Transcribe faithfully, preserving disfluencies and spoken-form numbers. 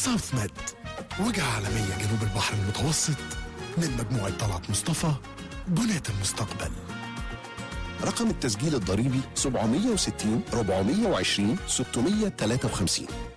ساوث ميد، وجهة عالمية جنوب البحر المتوسط، من مجموعة طلعت مصطفى. بناة المستقبل. رقم التسجيل الضريبي سبعمية وستين أربعمية وعشرين ستمية وتلاتة وخمسين.